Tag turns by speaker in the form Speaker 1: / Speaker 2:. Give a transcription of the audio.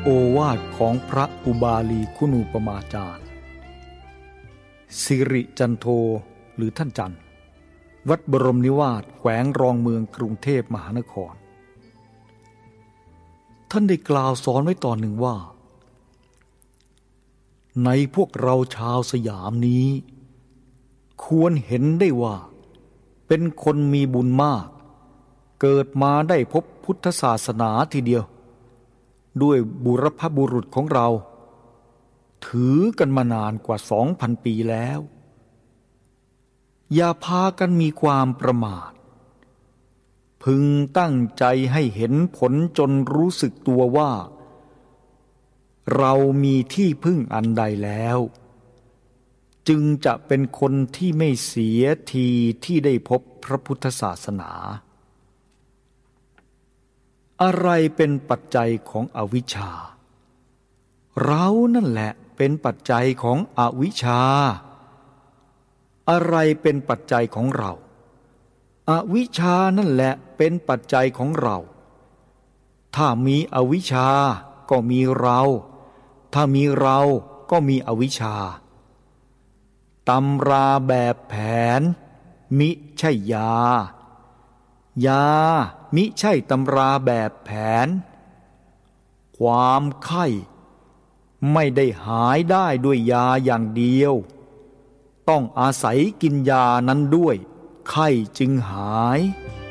Speaker 1: โอวาทของพระอุบาลีคุณูปมาจารย์สิริจันโทหรือท่านจันทร์วัดบรมนิวาสแขวงรองเมืองกรุงเทพมหานครท่านได้กล่าวสอนไว้ตอนหนึ่งว่าในพวกเราชาวสยามนี้ควรเห็นได้ว่าเป็นคนมีบุญมากเกิดมาได้พบพุทธศาสนาทีเดียวด้วยบุรพบุรุษของเราถือกันมานานกว่า 2,000 ปีแล้วอย่าพากันมีความประมาทพึงตั้งใจให้เห็นผลจนรู้สึกตัวว่าเรามีที่พึ่งอันใดแล้วจึงจะเป็นคนที่ไม่เสียทีที่ได้พบพระพุทธศาสนาอะไรเป็นปัจจัยของอวิชชาเรานั่นแหละเป็นปัจจัยของอวิชชาอะไรเป็นปัจจัยของเราอวิชชานั่นแหละเป็นปัจจัยของเราถ้ามีอวิชชาก็มีเราถ้ามีเราก็มีอวิชชาตำราแบบแผนมิใช่ยายามิใช่ตำราแบบแผนความไข้ไม่ได้หายได้ด้วยยาอย่างเดียวต้องอาศัยกินยานั้นด้วยไข้จึงหาย